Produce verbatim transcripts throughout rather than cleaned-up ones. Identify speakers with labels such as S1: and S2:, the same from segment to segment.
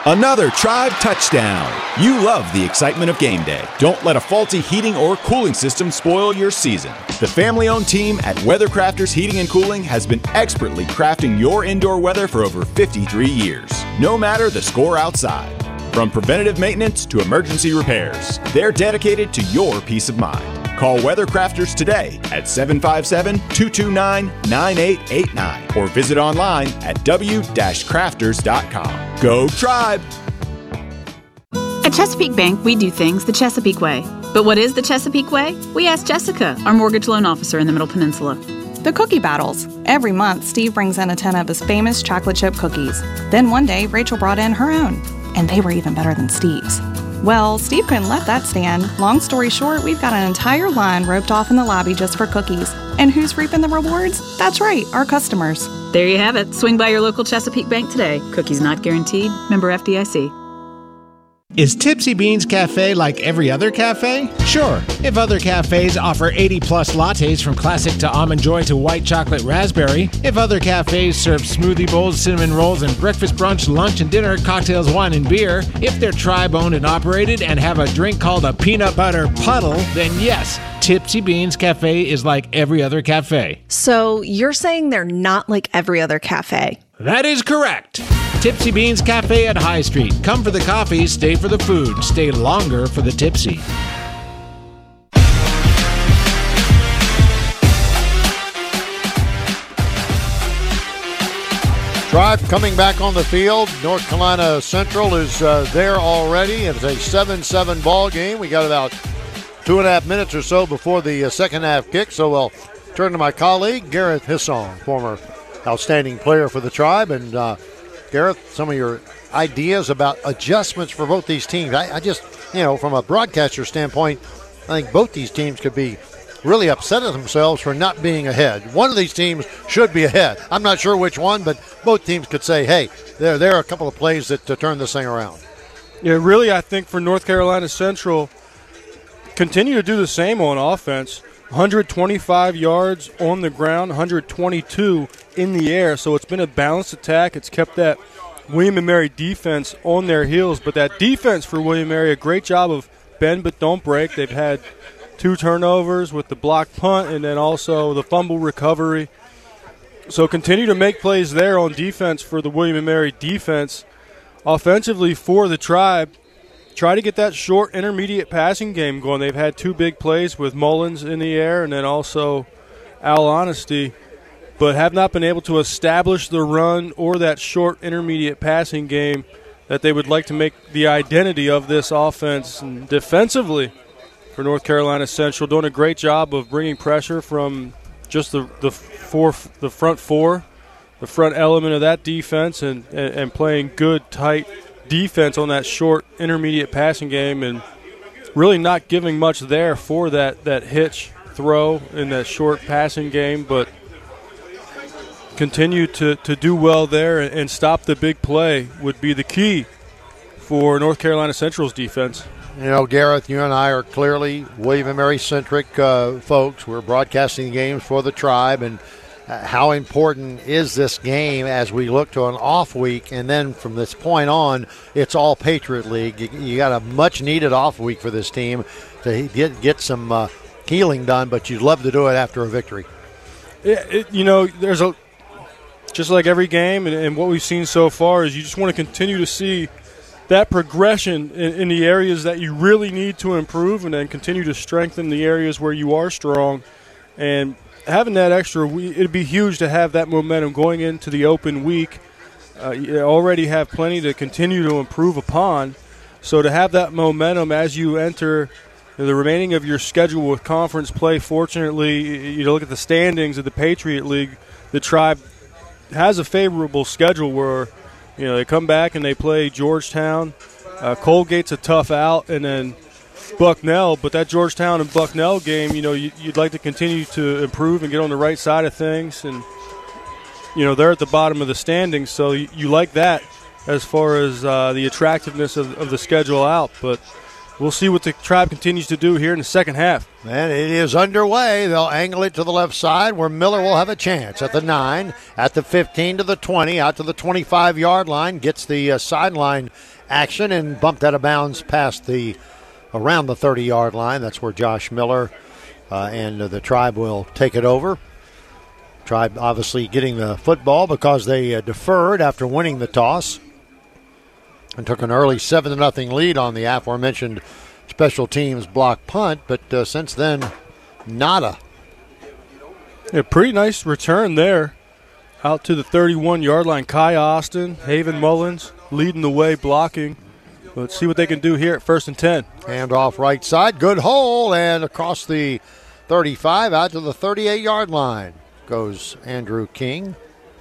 S1: Another Tribe touchdown. You love the excitement of game day. Don't let a faulty heating or cooling system spoil your season. The family-owned team at Weathercrafters Heating and Cooling has been expertly crafting your indoor weather for over fifty-three years, no matter the score outside. From preventative maintenance to emergency repairs, they're dedicated to your peace of mind. Call Weathercrafters today at seven five seven, two two nine, nine eight eight nine or visit online at w dash crafters dot com. Go Tribe!
S2: At Chesapeake Bank, we do things the Chesapeake way. But what is the Chesapeake way? We asked Jessica, our mortgage loan officer in the Middle Peninsula.
S3: The cookie battles. Every month, Steve brings in a tin of his famous chocolate chip cookies. Then one day, Rachel brought in her own. And they were even better than Steve's. Well, Steve couldn't let that stand. Long story short, we've got an entire line roped off in the lobby just for cookies. And who's reaping the rewards? That's right, our customers.
S2: There you have it. Swing by your local Chesapeake Bank today. Cookies not guaranteed. Member F D I C.
S4: Is Tipsy Beans Cafe like every other cafe? Sure. If other cafes offer eighty plus lattes from classic to almond joy to white chocolate raspberry, if other cafes serve smoothie bowls, cinnamon rolls, and breakfast, brunch, lunch, and dinner, cocktails, wine, and beer, if they're tribe owned and operated and have a drink called a peanut butter puddle, then yes, Tipsy Beans Cafe is like every other cafe.
S5: So you're saying they're not like every other cafe?
S4: That is correct. Tipsy Beans Cafe at High Street. Come for the coffee, stay for the food, stay longer for the tipsy.
S6: Tribe coming back on the field. North Carolina Central is uh, there already. It's a seven seven ball game. We got about two and a half minutes or so before the uh, second half kick. So we'll turn to my colleague, Gareth Hissong, former outstanding player for the Tribe. And uh, Gareth, some of your ideas about adjustments for both these teams. I, I just, you know, from a broadcaster standpoint, I think both these teams could be really upset at themselves for not being ahead. One of these teams should be ahead. I'm not sure which one, but both teams could say, hey, there, there are a couple of plays that to turn this thing around.
S7: Yeah, really, I think for North Carolina Central, continue to do the same on offense. one hundred twenty-five yards on the ground, one hundred twenty-two in the air. So it's been a balanced attack. It's kept that William and Mary defense on their heels. But that defense for William and Mary, a great job of bend but don't break. They've had two turnovers with the blocked punt and then also the fumble recovery. So continue to make plays there on defense for the William and Mary defense. Offensively for the Tribe, try to get that short intermediate passing game going. They've had two big plays with Mullins in the air and then also Al Honesty, but have not been able to establish the run or that short intermediate passing game that they would like to make the identity of this offense. And defensively for North Carolina Central, doing a great job of bringing pressure from just the the four, the front four, the front element of that defense, and, and, and playing good, tight defense on that short intermediate passing game, and really not giving much there for that, that hitch throw in that short passing game, but continue to, to do well there and, and stop the big play would be the key for North Carolina Central's defense.
S6: You know, Gareth, you and I are clearly William and Mary-centric uh, folks. We're broadcasting games for the Tribe, and uh, how important is this game as we look to an off week, and then from this point on, it's all Patriot League. You, you got a much-needed off week for this team to get, get some uh, healing done, but you'd love to do it after a victory.
S7: Yeah, it, you know, there's a just like every game, and, and what we've seen so far is you just want to continue to see that progression in, in the areas that you really need to improve, and then continue to strengthen the areas where you are strong. And having that extra week, it'd be huge to have that momentum going into the open week. Uh, you already have plenty to continue to improve upon. So to have that momentum as you enter the remaining of your schedule with conference play, fortunately, you look at the standings of the Patriot League, the Tribe has a favorable schedule where, you know, they come back and they play Georgetown. Uh, Colgate's a tough out, and then Bucknell. But that Georgetown and Bucknell game, you know, you, you'd like to continue to improve and get on the right side of things. And, you know, they're at the bottom of the standings, so you, you like that as far as uh, the attractiveness of, of the schedule out. But we'll see what the Tribe continues to do here in the second half.
S6: And it is underway. They'll angle it to the left side where Miller will have a chance at the nine, at the fifteen to the twenty, out to the twenty-five-yard line, gets the uh, sideline action and bumped out of bounds past the around the thirty-yard line. That's where Josh Miller uh, and uh, the Tribe will take it over. Tribe obviously getting the football because they uh, deferred after winning the toss and took an early seven to nothing lead on the aforementioned special teams block punt, but uh, since then, nada.
S7: Yeah, pretty nice return there. Out to the thirty-one-yard line, Kai Austin, Haven Mullins leading the way blocking. Let's see what they can do here at first and ten.
S6: Hand off right side, good hole, and across the thirty-five out to the thirty-eight-yard line goes Andrew King.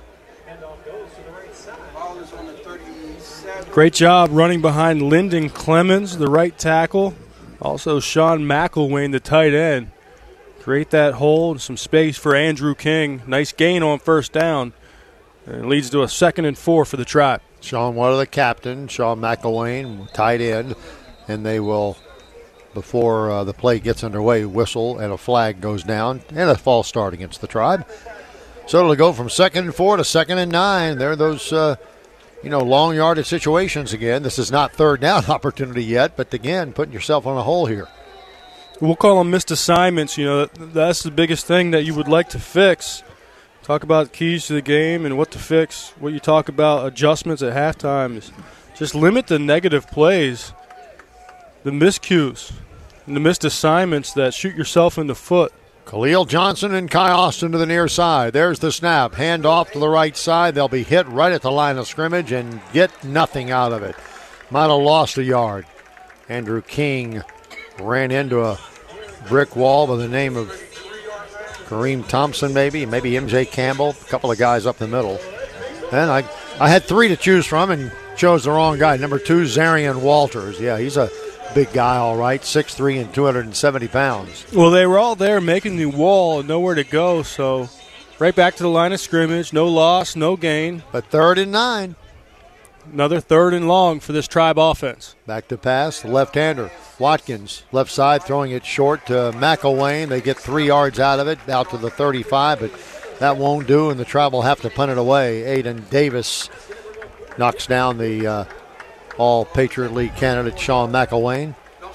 S7: Great job running behind Lyndon Clemens, the right tackle. Also Sean McElwain, the tight end. Create that hole and some space for Andrew King. Nice gain on first down. And it leads to a second and four for the Tribe.
S6: Sean Water, the captain, Sean McElwain, tight end. And they will, before uh, the play gets underway, whistle and a flag goes down and a false start against the Tribe. So it'll go from second and four to second and nine. There are those, uh, you know, long yardage situations again. This is not third down opportunity yet, but again, putting yourself on a hole here.
S7: We'll call them missed assignments. You know, that's the biggest thing that you would like to fix. Talk about keys to the game and what to fix. What you talk about adjustments at halftime is just limit the negative plays, the miscues, and the missed assignments that shoot yourself in the foot.
S6: Khalil Johnson and Kai Austin to the near side. There's the snap. Hand off to the right side. They'll be hit right at the line of scrimmage and get nothing out of it. Might have lost a yard. Andrew King ran into a brick wall by the name of Kareem Thompson, maybe, maybe M J Campbell, a couple of guys up the middle. And I, I had three to choose from and chose the wrong guy. Number two, Zarian Walters. Yeah, he's a big guy, all right, six three and two hundred seventy pounds.
S7: Well, they were all there making the wall and nowhere to go, so right back to the line of scrimmage. No loss, no gain.
S6: But third and nine.
S7: Another third and long for this Tribe offense.
S6: Back to pass, left-hander. Watkins, left side, throwing it short to McElwain. They get three yards out of it, out to the thirty-five, but that won't do, and the Tribe will have to punt it away. Aiden Davis knocks down the uh, All-Patriot League candidate, Sean McElwain.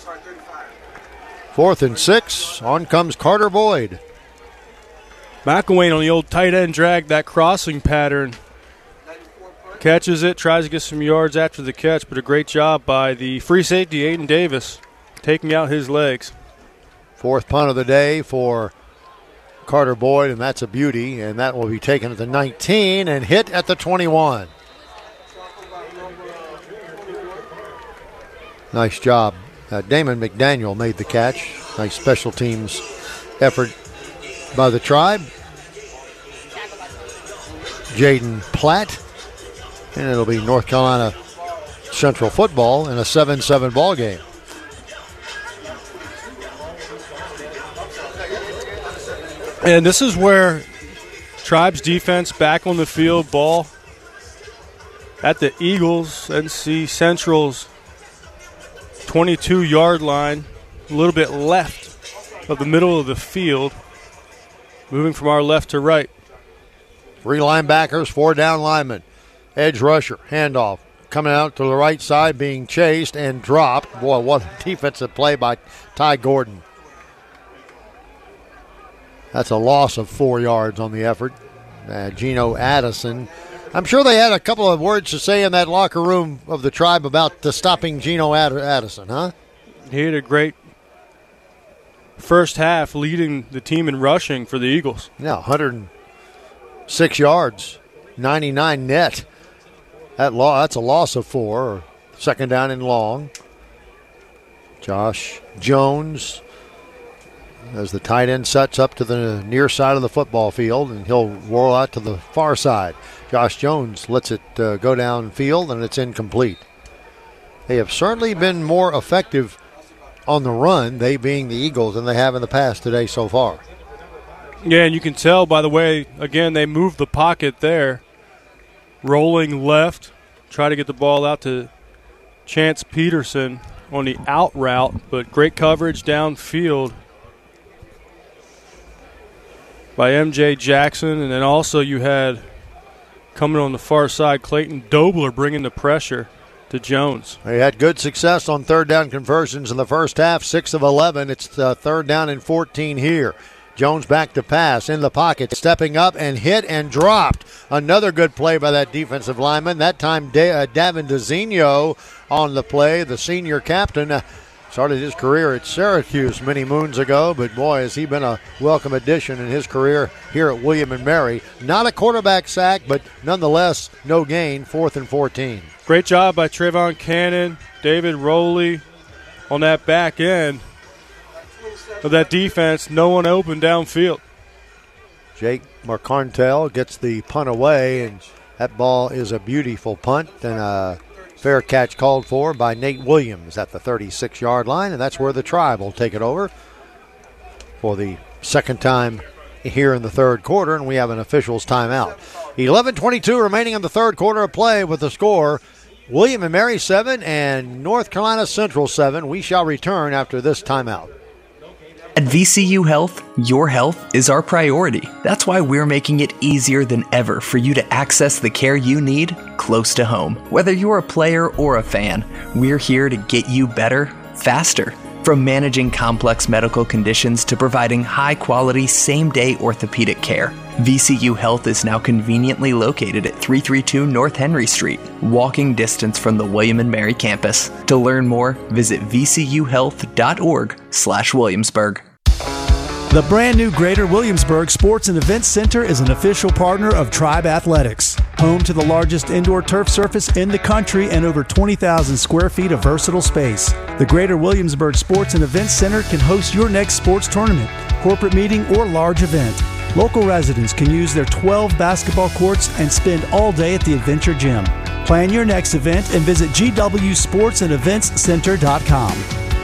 S6: Fourth and six. On comes Carter Boyd.
S7: McElwain on the old tight end drag, that crossing pattern. Catches it, tries to get some yards after the catch, but a great job by the free safety, Aiden Davis, taking out his legs.
S6: Fourth punt of the day for Carter Boyd, and that's a beauty, and that will be taken at the nineteen and hit at the twenty-one. Nice job. Uh, Damon McDaniel made the catch. Nice special teams effort by the Tribe. Jaden Platt. And it'll be North Carolina Central football in a seven seven ball game.
S7: And this is where Tribe's defense back on the field, ball at the Eagles, N C Central's twenty-two-yard line, a little bit left of the middle of the field, moving from our left to right.
S6: Three linebackers, four down linemen. Edge rusher, handoff, coming out to the right side, being chased and dropped. Boy, what a defensive play by Ty Gordon. That's a loss of four yards on the effort. Uh, Gino Addison. I'm sure they had a couple of words to say in that locker room of the Tribe about the stopping Gino Ad- Addison, huh?
S7: He had a great first half leading the team in rushing for the Eagles.
S6: Yeah, one hundred six yards, ninety-nine net. That law, that's a loss of four. Second down and long. Josh Jones, as the tight end sets up to the near side of the football field, and he'll roll out to the far side. Josh Jones lets it uh, go downfield, and it's incomplete. They have certainly been more effective on the run, they being the Eagles, than they have in the past today so far.
S7: Yeah, and you can tell by the way, again, they moved the pocket there. Rolling left, try to get the ball out to Chance Peterson on the out route, but great coverage downfield by M J Jackson. And then also you had, coming on the far side, Clayton Dobler bringing the pressure to Jones.
S6: He had good success on third down conversions in the first half, six of eleven. It's uh, third down and fourteen here. Jones back to pass, in the pocket, stepping up and hit and dropped. Another good play by that defensive lineman. That time, da- uh, Davin DeZinho on the play, the senior captain. Uh, started his career at Syracuse many moons ago, but boy, has he been a welcome addition in his career here at William and Mary. Not a quarterback sack, but nonetheless, no gain, fourth and fourteen.
S7: Great job by Trayvon Cannon, David Rowley on that back end of that defense. No one open downfield.
S6: Jake Mercantile gets the punt away, and that ball is a beautiful punt and a fair catch called for by Nate Williams at the thirty-six-yard line, and that's where the Tribe will take it over for the second time here in the third quarter, and we have an official's timeout. eleven twenty-two remaining in the third quarter of play with the score William and Mary seven and North Carolina Central seven. We shall return after this timeout.
S8: At V C U Health, your health is our priority. That's why we're making it easier than ever for you to access the care you need close to home. Whether you're a player or a fan, we're here to get you better, faster. From managing complex medical conditions to providing high-quality, same-day orthopedic care, V C U Health is now conveniently located at three thirty-two North Henry Street, walking distance from the William and Mary campus. To learn more, visit vcuhealth.org slash Williamsburg.
S9: The brand new Greater Williamsburg Sports and Events Center is an official partner of Tribe Athletics, home to the largest indoor turf surface in the country and over twenty thousand square feet of versatile space. The Greater Williamsburg Sports and Events Center can host your next sports tournament, corporate meeting, or large event. Local residents can use their twelve basketball courts and spend all day at the Adventure Gym. Plan your next event and visit g w sports and events center dot com.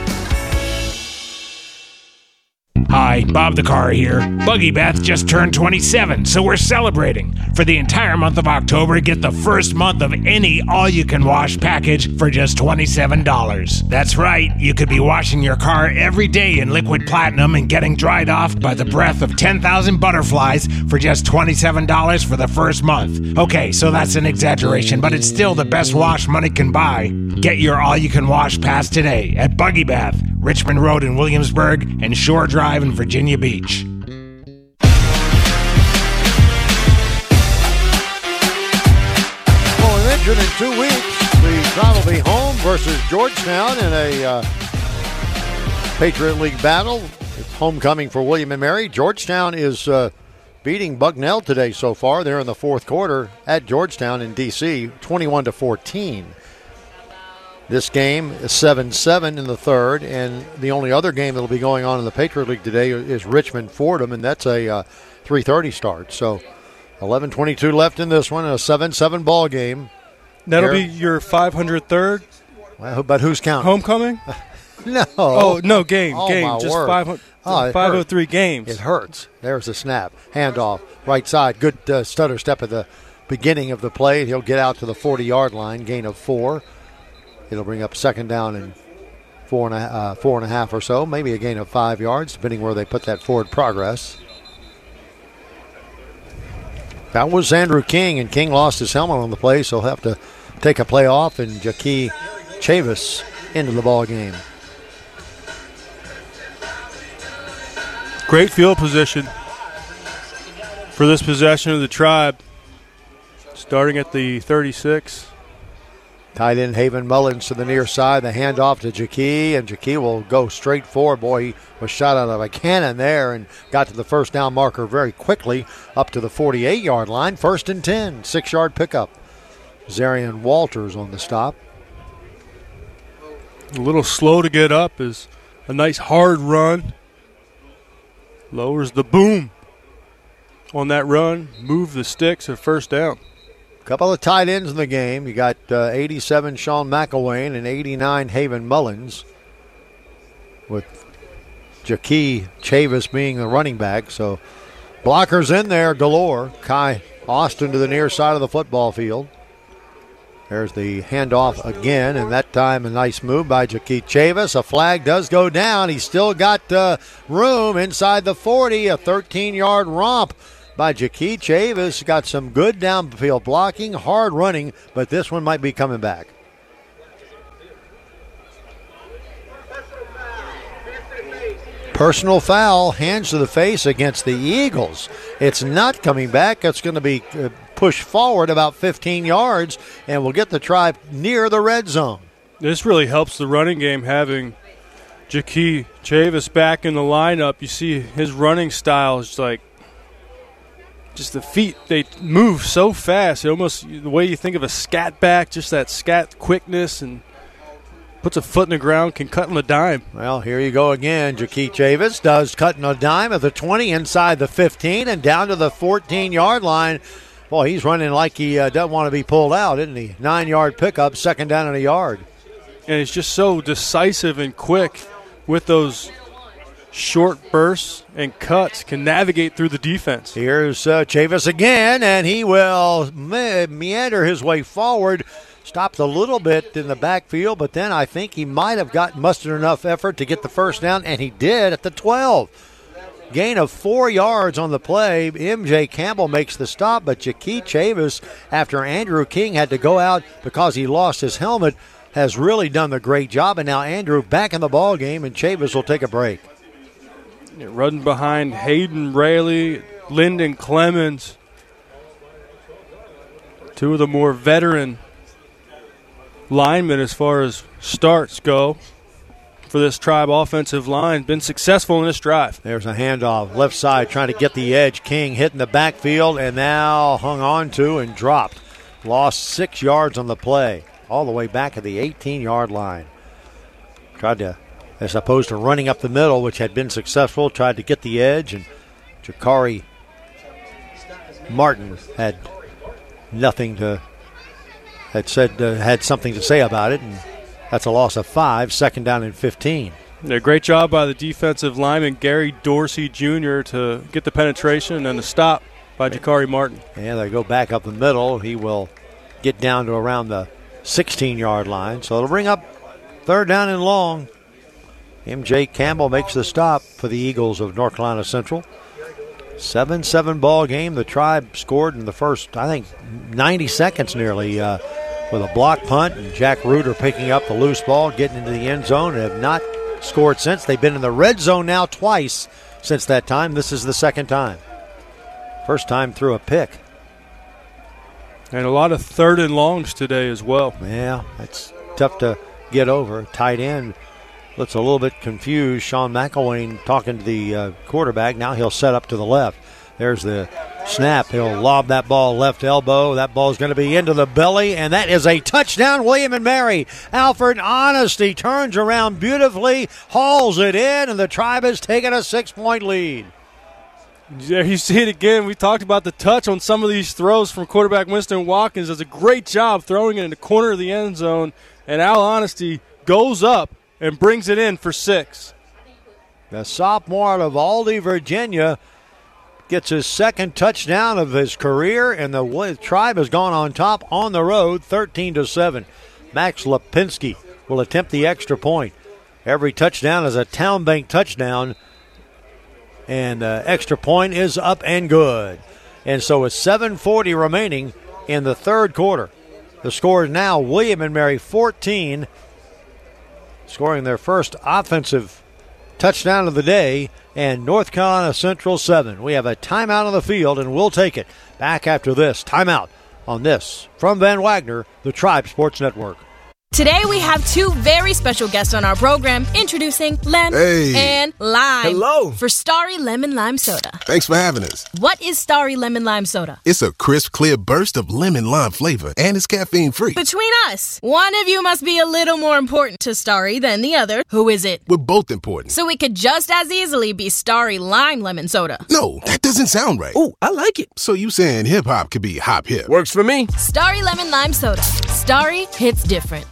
S4: Hi, Bob the Car here. Buggy Bath just turned twenty-seven, so we're celebrating. For the entire month of October, get the first month of any all-you-can-wash package for just twenty-seven dollars. That's right, you could be washing your car every day in liquid platinum and getting dried off by the breath of ten thousand butterflies for just twenty-seven dollars for the first month. Okay, so that's an exaggeration, but it's still the best wash money can buy. Get your all-you-can-wash pass today at Buggy Bath, Richmond Road in Williamsburg, and Shore Drive in Virginia Beach.
S6: Well, we mentioned in two weeks, the Tribe will be home versus Georgetown in a uh, Patriot League battle. It's homecoming for William and Mary. Georgetown is uh, beating Bucknell today so far. They're in the fourth quarter at Georgetown in D C, twenty-one to fourteen. This game is seven seven in the third, and the only other game that will be going on in the Patriot League today is Richmond-Fordham, and that's a uh, three thirty start. So eleven twenty-two left in this one, a seven seven ball game.
S7: That'll
S6: Here.
S7: be your five hundred third
S6: Well, but who's counting?
S7: homecoming?
S6: No.
S7: Oh, no, game,
S6: Oh,
S7: game.
S6: my
S7: Just
S6: word.
S7: five hundred,
S6: Oh, it
S7: five oh three games.
S6: It hurts. There's a snap. Handoff. Right side. Good uh, stutter step at the beginning of the play. He'll get out to the forty-yard line. Gain of four. It'll bring up second down and four and a, uh, four and a half or so. Maybe a gain of five yards, depending where they put that forward progress. That was Andrew King, and King lost his helmet on the play, so he'll have to take a play off, and Jackie Chavis into the ball game.
S7: Great field position for this possession of the Tribe. Starting at the thirty-six.
S6: Tight end Haven Mullins to the near side. The handoff to Jackie, and Jackie will go straight forward. Boy, he was shot out of a cannon there and got to the first down marker very quickly up to the forty-eight-yard line. First and ten, six-yard pickup. Zarian Walters on the stop.
S7: A little slow to get up is a nice hard run. Lowers the boom on that run. Move the sticks at first down.
S6: Couple of tight ends in the game. You got uh, eighty-seven Sean McElwain and eighty-nine Haven Mullins, with Jackie Chavis being the running back. So blockers in there galore. Kai Austin to the near side of the football field. There's the handoff again, and that time a nice move by Jackie Chavis. A flag does go down. He's still got uh, room inside the forty. A thirteen-yard romp by Jackie Chavis. Got some good downfield blocking, hard running, but this one might be coming back. Personal foul, hands to the face against the Eagles. It's not coming back. It's going to be pushed forward about fifteen yards, and we'll get the Tribe near the red zone.
S7: This really helps the running game, having Ja'Key Chavis back in the lineup. You see his running style is like just the feet, they move so fast. It almost, the way you think of a scat back, just that scat quickness, and puts a foot in the ground, can cut on a dime.
S6: Well, here you go again. Ja'Key Chavis does cut on a dime at the twenty, inside the fifteen, and down to the fourteen-yard line. Boy, he's running like he uh, doesn't want to be pulled out, isn't he? Nine-yard pickup, second down and a yard.
S7: And he's just so decisive and quick with those short bursts and cuts, can navigate through the defense.
S6: Here's uh, Chavis again, and he will me- meander his way forward. Stopped a little bit in the backfield, but then I think he might have got mustered enough effort to get the first down, and he did at the twelve. Gain of four yards on the play. M J Campbell makes the stop, but Ja'Key Chavis, after Andrew King had to go out because he lost his helmet, has really done the great job. And now Andrew back in the ball game, and Chavis will take a break.
S7: Yeah, running behind Hayden Rayleigh, Lyndon Clemens, two of the more veteran linemen as far as starts go for this Tribe offensive line. Been successful in this drive.
S6: There's a handoff, left side, trying to get the edge. King hitting the backfield and now hung on to and dropped. Lost six yards on the play, all the way back at the eighteen-yard line. Tried to, as opposed to running up the middle, which had been successful, tried to get the edge, and Jakari Martin had nothing to, had said, uh, had something to say about it, and that's a loss of five, second down and fifteen.
S7: Yeah, great job by the defensive lineman, Gary Dorsey Junior, to get the penetration and the stop by Jakari Martin.
S6: And they go back up the middle. He will get down to around the sixteen-yard line. So it'll bring up third down and long. M J Campbell makes the stop for the Eagles of North Carolina Central. seven seven ball game. The Tribe scored in the first, I think, ninety seconds nearly uh, with a block punt. And Jack Reuter picking up the loose ball, getting into the end zone, and have not scored since. They've been in the red zone now twice since that time. This is the second time. First time through a pick.
S7: And a lot of third and longs today as well.
S6: Yeah, it's tough to get over. Tight end looks a little bit confused. Sean McElwain talking to the uh, quarterback. Now he'll set up to the left. There's the snap. He'll lob that ball left elbow. That ball's going to be into the belly, and that is a touchdown, William and Mary. Alfred Honesty turns around beautifully, hauls it in, and the Tribe has taken a six-point lead.
S7: There you see it again. We talked about the touch on some of these throws from quarterback Winston Watkins. Does a great job throwing it in the corner of the end zone, and Al Honesty goes up and brings it in for six.
S6: The sophomore out of Aldie, Virginia, gets his second touchdown of his career, and the Tribe has gone on top on the road, thirteen to seven. Max Lipinski will attempt the extra point. Every touchdown is a Town Bank touchdown, and the extra point is up and good. And so with seven forty remaining in the third quarter, the score is now William and Mary fourteen, scoring their first offensive touchdown of the day, and North Carolina Central seven. We have a timeout on the field, and we'll take it. Back after this timeout on this from Van Wagner, the Tribe Sports Network.
S10: Today we have two very special guests on our program, introducing Lem
S11: hey.
S10: and Lime.
S11: Hello.
S10: For Starry Lemon Lime Soda.
S11: Thanks for having us.
S10: What is Starry Lemon Lime Soda?
S11: It's a crisp, clear burst of lemon lime flavor, and it's caffeine-free.
S10: Between us, one of you must be a little more important to Starry than the other. Who is it?
S11: We're both important.
S10: So it could just as easily be Starry Lime Lemon Soda.
S11: No, that doesn't sound right.
S12: Oh, I like it.
S11: So you saying hip-hop could be hop-hip?
S12: Works for me.
S10: Starry Lemon Lime Soda. Starry hits different.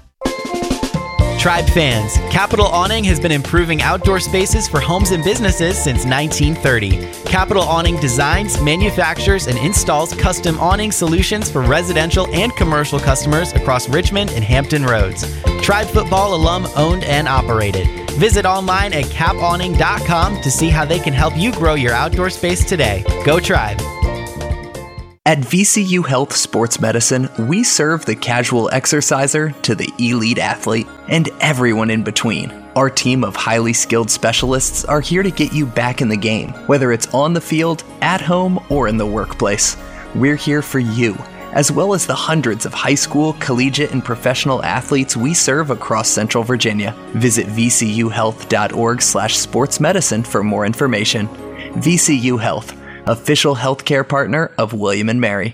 S13: Tribe fans, Capital Awning has been improving outdoor spaces for homes and businesses since nineteen thirty. Capital Awning designs, manufactures, and installs custom awning solutions for residential and commercial customers across Richmond and Hampton Roads. Tribe football alum owned and operated. Visit online at cap awning dot com to see how they can help you grow your outdoor space today. Go Tribe!
S8: At V C U Health Sports Medicine, we serve the casual exerciser to the elite athlete and everyone in between. Our team of highly skilled specialists are here to get you back in the game, whether it's on the field, at home, or in the workplace. We're here for you, as well as the hundreds of high school, collegiate, and professional athletes we serve across Central Virginia. Visit v c u health dot org slash sports medicine for more information. V C U Health, official healthcare partner of William and Mary.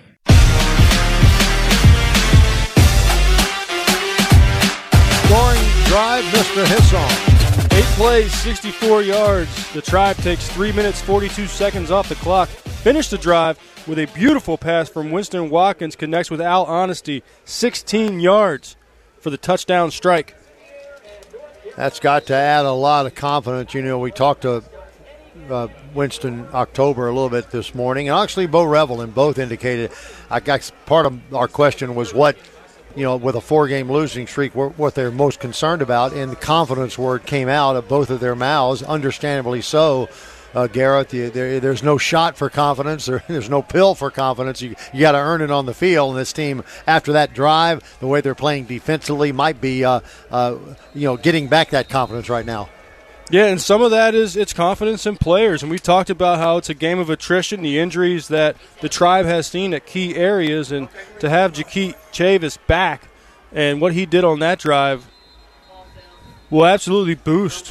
S6: Scoring drive, Mister Hisson.
S7: Eight plays, sixty-four yards. The Tribe takes three minutes, forty-two seconds off the clock. Finish the drive with a beautiful pass from Winston Watkins, connects with Al Honesty, sixteen yards for the touchdown strike.
S6: That's got to add a lot of confidence. You know, we talked to uh, Winston October a little bit this morning, and actually Bo Revel, and both indicated, I guess part of our question was what, you know, with a four-game losing streak, what they're most concerned about, and the confidence word came out of both of their mouths, understandably so. Uh, Garrett, the, there, there's no shot for confidence. There, there's no pill for confidence. You, you got to earn it on the field. And this team, after that drive, the way they're playing defensively, might be, uh, uh, you know, getting back that confidence right now.
S7: Yeah, and some of that is it's confidence in players. And we talked about how it's a game of attrition, the injuries that the Tribe has seen at key areas, and to have Jakeet Chavis back and what he did on that drive will absolutely boost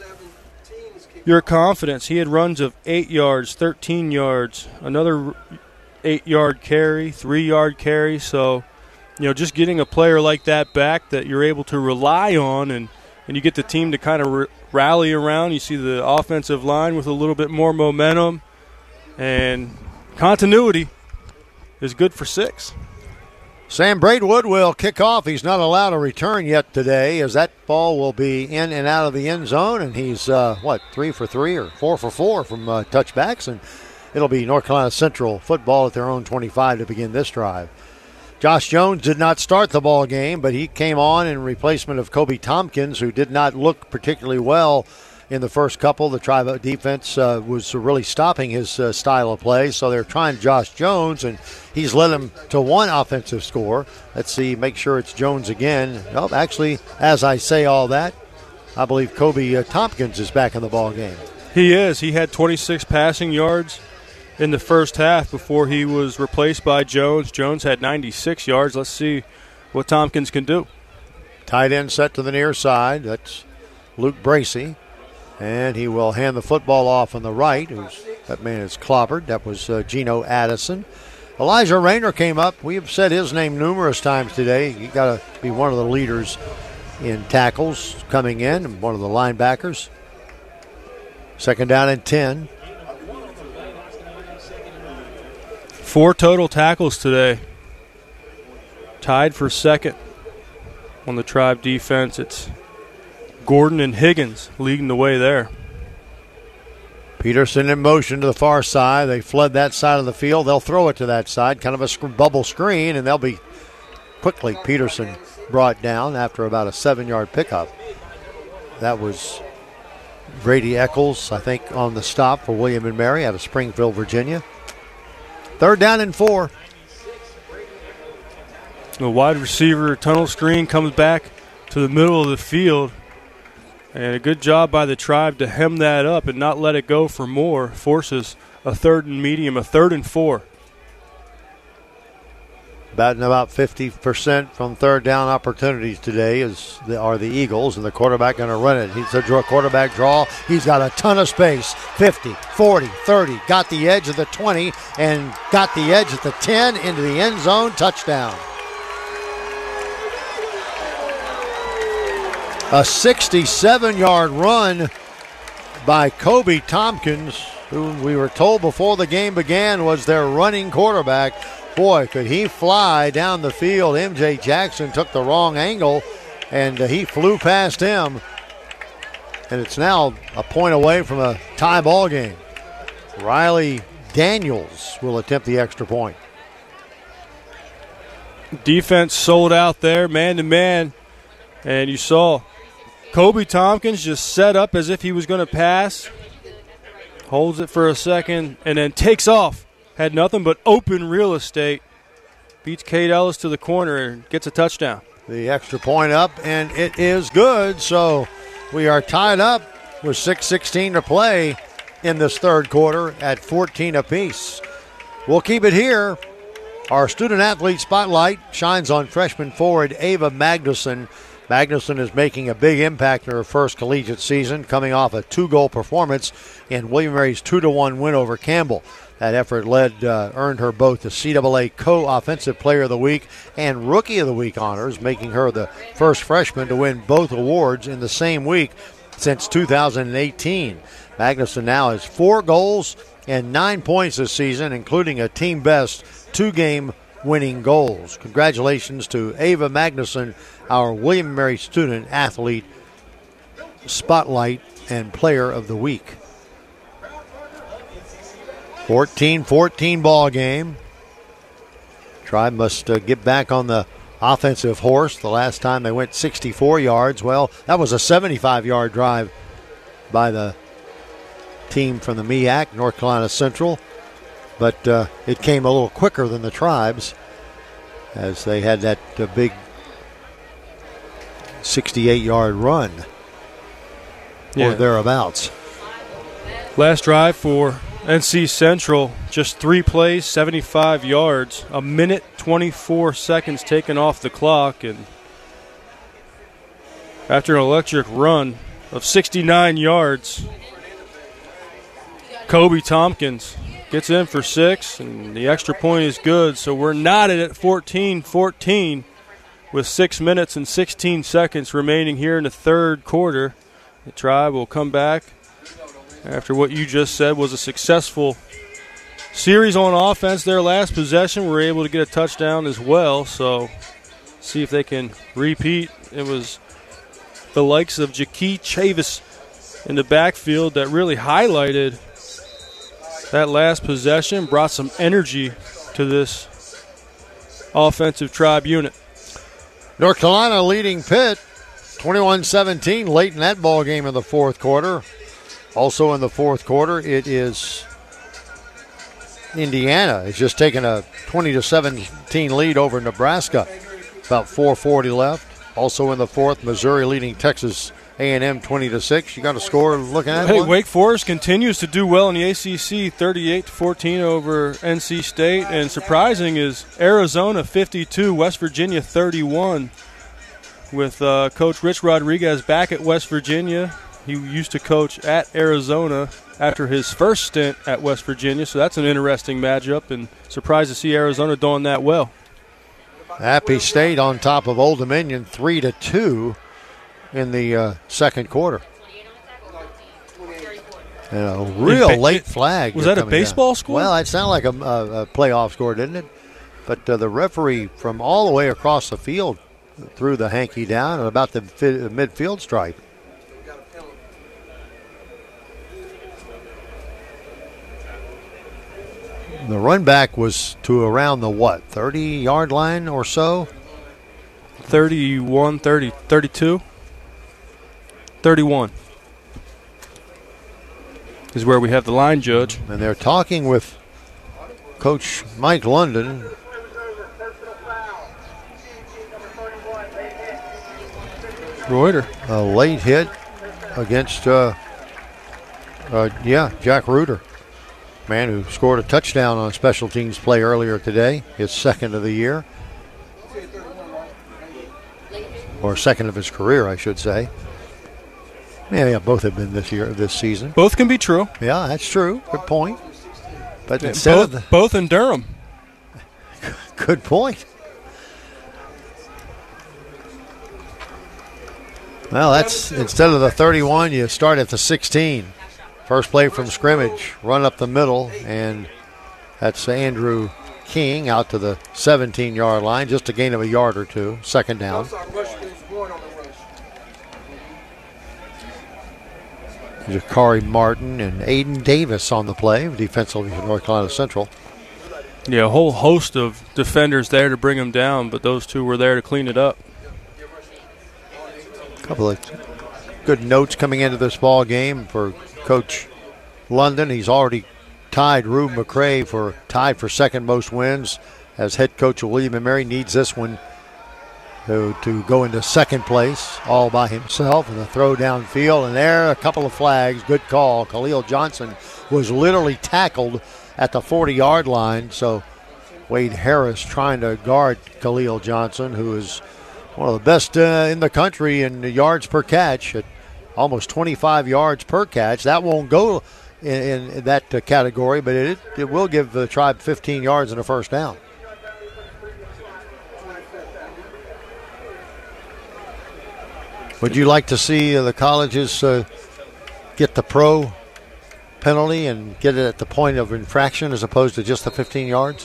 S7: your confidence. He had runs of eight yards, thirteen yards, another eight-yard carry, three-yard carry. So, you know, just getting a player like that back that you're able to rely on, and, and you get the team to kind of r- rally around. You see the offensive line with a little bit more momentum, and continuity is good for six.
S6: Sam Braidwood will kick off. He's not allowed a return yet today, as that ball will be in and out of the end zone, and he's, uh, what, three for three or four for four from uh, touchbacks, and it'll be North Carolina Central football at their own twenty-five to begin this drive. Josh Jones did not start the ball game, but he came on in replacement of Kobe Tompkins, who did not look particularly well in the first couple. The Tribe defense uh, was really stopping his uh, style of play, so they're trying Josh Jones, and he's led them to one offensive score. Let's see, make sure it's Jones again. Well, actually, as I say all that, I believe Kobe uh, Tompkins is back in the ball game.
S7: He is. He had twenty-six passing yards in the first half before he was replaced by Jones. Jones had ninety-six yards. Let's see what Tompkins can do.
S6: Tight end set to the near side. That's Luke Bracey. And he will hand the football off on the right. Who's, that man is clobbered. That was uh, Geno Addison. Elijah Rayner came up. We have said his name numerous times today. You got to be one of the leaders in tackles coming in, and one of the linebackers. Second down and ten.
S7: Four total tackles today. Tied for second on the Tribe defense. It's Gordon and Higgins leading the way there.
S6: Peterson in motion to the far side. They fled that side of the field. They'll throw it to that side, kind of a sc- bubble screen, and they'll be quickly Peterson brought down after about a seven-yard pickup. That was Brady Eccles, I think, on the stop for William and Mary out of Springfield, Virginia. Third down and four.
S7: The wide receiver tunnel screen comes back to the middle of the field. And a good job by the Tribe to hem that up and not let it go for more. Forces a third and medium, a third and four.
S6: Batting about fifty percent from third down opportunities today is the, are the Eagles, and the quarterback going to run it. He's a draw, quarterback draw. He's got a ton of space. fifty, forty, thirty. Got the edge of the twenty and got the edge at the ten into the end zone. Touchdown. A sixty-seven-yard run by Kobe Tompkins, who we were told before the game began was their running quarterback. Boy, could he fly down the field. M J Jackson took the wrong angle, and uh, he flew past him. And it's now a point away from a tie ball game. Riley Daniels will attempt the extra point.
S7: Defense sold out there, man-to-man. And you saw Kobe Tompkins just set up as if he was going to pass, holds it for a second, and then takes off. Had nothing but open real estate. Beats Cade Ellis to the corner and gets a touchdown.
S6: The extra point up, and it is good. So we are tied up with six sixteen to play in this third quarter at fourteen apiece. We'll keep it here. Our student athlete spotlight shines on freshman forward Ava Magnuson. Magnuson is making a big impact in her first collegiate season, coming off a two-goal performance in William and Mary's two to one win over Campbell. That effort led uh, earned her both the C double A Co-Offensive Player of the Week and Rookie of the Week honors, making her the first freshman to win both awards in the same week since two thousand eighteen. Magnuson now has four goals and nine points this season, including a team-best two-game winning goals. Congratulations to Ava Magnuson, our William and Mary Student Athlete Spotlight and Player of the Week. fourteen fourteen ball game. Tribe must uh, get back on the offensive horse. The last time they went sixty-four yards. Well, that was a seventy-five-yard drive by the team from the M E A C, North Carolina Central. But uh, it came a little quicker than the Tribes as they had that uh, big sixty-eight-yard run
S7: yeah.
S6: or thereabouts.
S7: Last drive for N C Central, just three plays, seventy-five yards, a minute, twenty-four seconds taken off the clock. And after an electric run of sixty-nine yards, Kobe Tompkins gets in for six, and the extra point is good. So we're knotted at fourteen fourteen with six minutes and sixteen seconds remaining here in the third quarter. The Tribe will come back after what you just said was a successful series on offense. Their last possession were able to get a touchdown as well, so see if they can repeat. It was the likes of Jakee Chavis in the backfield that really highlighted that last possession, brought some energy to this offensive Tribe unit.
S6: North Carolina leading Pitt twenty-one seventeen late in that ball game in the fourth quarter. Also in the fourth quarter, it is Indiana. It's just taken a twenty to seventeen lead over Nebraska. About four forty left. Also in the fourth, Missouri leading Texas A and M twenty to six. You got a score looking at?
S7: Hey,
S6: one?
S7: Wake Forest continues to do well in the A C C, thirty-eight to fourteen over N C State. And surprising is Arizona fifty-two, West Virginia thirty-one. With uh, Coach Rich Rodriguez back at West Virginia. He used to coach at Arizona after his first stint at West Virginia, so that's an interesting matchup, and surprised to see Arizona doing that well.
S6: Appy State on top of Old Dominion, three to two in the uh, second quarter. And a real
S7: ba-
S6: late flag.
S7: Was that a baseball
S6: down.
S7: score?
S6: Well, it sounded like a, a, a playoff score, didn't it? But uh, the referee from all the way across the field threw the hanky down at about the fi- midfield stripe. The run back was to around the, what, thirty-yard line or so?
S7: thirty-one, thirty, thirty-two? thirty-one is where we have the line judge.
S6: And they're talking with Coach Mike London.
S7: Reuter.
S6: A late hit against, uh, uh, yeah, Jack Reuter. Man who scored a touchdown on a special teams play earlier today, his second of the year. Or second of his career, I should say. Yeah, yeah, both have been this year, this season.
S7: Both can be true.
S6: Yeah, that's true. Good point. But
S7: Yeah,
S6: instead
S7: both,
S6: of the,
S7: both in Durham.
S6: good point. Well, that's instead of the thirty-one, you start at the sixteen. First play from scrimmage, run up the middle, and that's Andrew King out to the seventeen-yard line, just a gain of a yard or two, second down. Jakari Martin and Aiden Davis on the play, defensively for North Carolina Central.
S7: Yeah, a whole host of defenders there to bring him down, but those two were there to clean it up.
S6: A couple of good notes coming into this ball game for Coach London. He's already tied Rube McCray for tied for second most wins as head coach of William and Mary. Needs this one to, to go into second place all by himself with a throw downfield. And there, a couple of flags. Good call. Khalil Johnson was literally tackled at the forty-yard line. So Wade Harris trying to guard Khalil Johnson, who is one of the best uh, in the country in yards per catch at almost twenty-five yards per catch. That won't go in, in that uh, category, but it, it will give the Tribe fifteen yards and a first down. Would you like to see uh, the colleges uh, get the pro penalty and get it at the point of infraction as opposed to just the fifteen yards?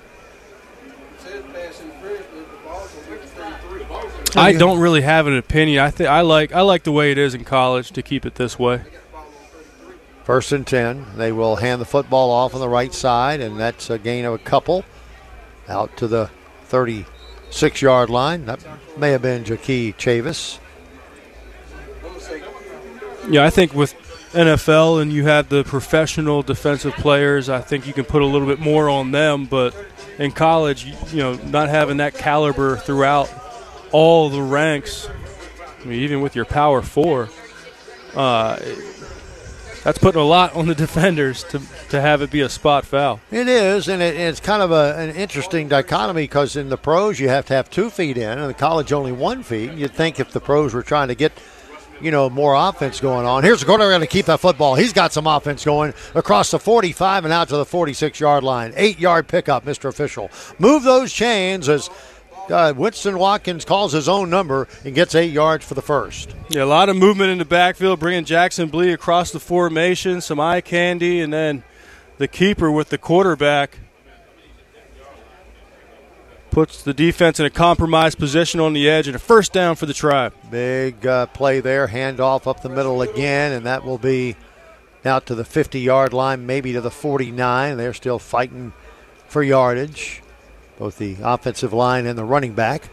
S7: I don't really have an opinion. I think I like I like the way it is in college to keep it this way.
S6: First and ten. They will hand the football off on the right side, and that's a gain of a couple out to the thirty-six-yard line. That may have been Jakee Chavis.
S7: Yeah, I think with N F L and you have the professional defensive players, I think you can put a little bit more on them. But in college, you know, not having that caliber throughout all the ranks, I mean, even with your power four, uh, that's putting a lot on the defenders to to have it be a spot foul.
S6: It is, and it, it's kind of a, an interesting dichotomy because in the pros you have to have two feet in, and in the college only one feet. You'd think if the pros were trying to get, you know, more offense going on. Here's the quarterback going to keep that football. He's got some offense going across the forty-five and out to the forty-six-yard line. Eight-yard pickup, Mister Official. Move those chains as Uh, Winston Watkins calls his own number and gets eight yards for the first.
S7: Yeah, a lot of movement in the backfield, bringing Jackson Blee across the formation, some eye candy, and then the keeper with the quarterback puts the defense in a compromised position on the edge and a first down for the Tribe.
S6: Big uh, play there, handoff up the middle again, and that will be out to the fifty-yard line, maybe to the forty-nine. They're still fighting for yardage, both the offensive line and the running back.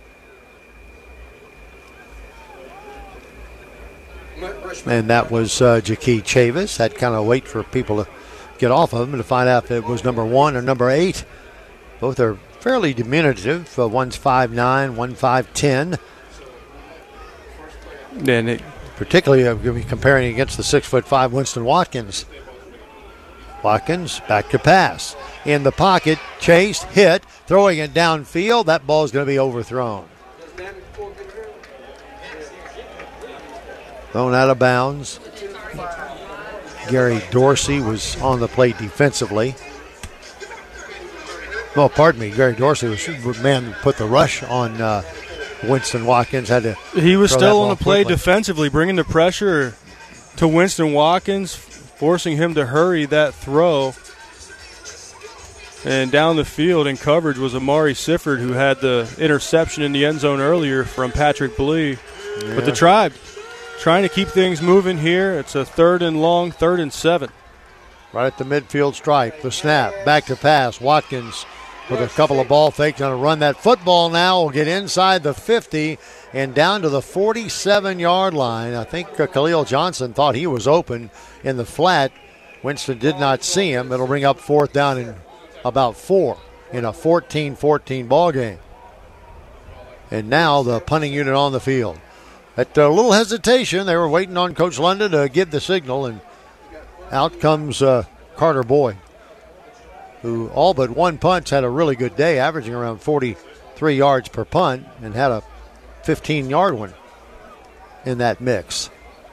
S6: And that was uh, Jakee Chavis. Had kind of wait for people to get off of him to find out if it was number one or number eight. Both are fairly diminutive. Uh, one's five nine, one five ten.
S7: And it,
S6: particularly uh, comparing against the six foot five Winston Watkins. Watkins back to pass. In the pocket, chased, hit, throwing it downfield. That ball is going to be overthrown. Thrown out of bounds. Gary Dorsey was on the play defensively. No, pardon me. Gary Dorsey was the man who put the rush on uh, Winston Watkins. Had to.
S7: He was still on the play
S6: quickly.
S7: defensively, bringing the pressure to Winston Watkins, forcing him to hurry that throw. And down the field in coverage was Amari Sifford, who had the interception in the end zone earlier from Patrick Blee.
S6: Yeah.
S7: But the Tribe trying to keep things moving here. It's a third and long, third and seven.
S6: Right at the midfield stripe. The snap. Back to pass. Watkins with a couple of ball fakes. Going to run that football now. Will get inside the fifty and down to the forty-seven-yard line. I think uh, Khalil Johnson thought he was open in the flat. Winston did not see him. It'll bring up fourth down and about four in a fourteen fourteen ball game. And now the punting unit on the field. At a little hesitation, they were waiting on Coach London to give the signal, and out comes uh, Carter Boyd, who all but one punt had a really good day, averaging around forty-three yards per punt, and had a fifteen-yard one in that mix.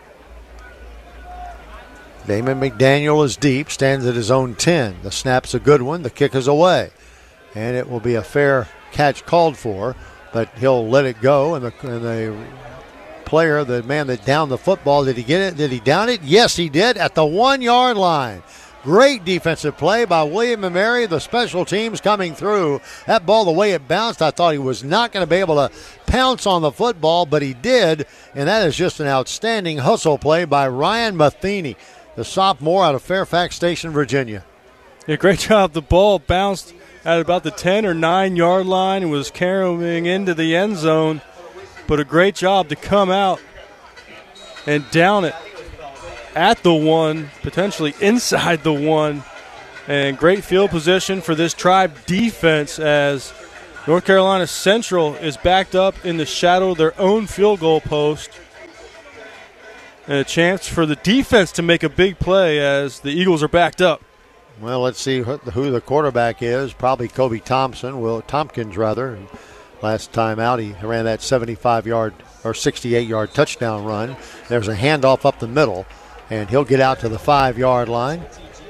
S6: Damon McDaniel is deep, stands at his own ten. The snap's a good one. The kick is away. And it will be a fair catch called for, but he'll let it go. And the, and the player, the man that downed the football, did he get it? Did he down it? Yes, he did at the one-yard line. Great defensive play by William and Mary. The special teams coming through. That ball, the way it bounced, I thought he was not going to be able to pounce on the football, but he did. And that is just an outstanding hustle play by Ryan Matheny, the sophomore out of Fairfax Station, Virginia.
S7: Yeah, great job. The ball bounced at about the ten or nine yard line and was carrying into the end zone. But a great job to come out and down it at the one, potentially inside the one. And great field position for this Tribe defense as North Carolina Central is backed up in the shadow of their own field goal post. And a chance for the defense to make a big play as the Eagles are backed up.
S6: Well, let's see who the quarterback is. Probably Kobe Thompson, Will Tompkins rather. Last time out, he ran that seventy-five-yard or sixty-eight-yard touchdown run. There's a handoff up the middle, and he'll get out to the five-yard line.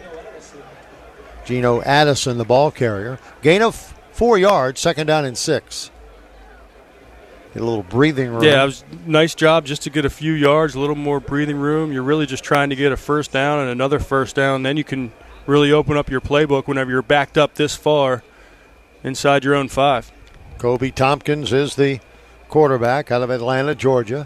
S6: Geno Addison, the ball carrier. Gain of four yards, second down and six. Get a little breathing room.
S7: Yeah, it was nice job just to get a few yards, a little more breathing room. You're really just trying to get a first down and another first down. Then you can really open up your playbook whenever you're backed up this far inside your own five.
S6: Kobe Tompkins is the quarterback out of Atlanta, Georgia.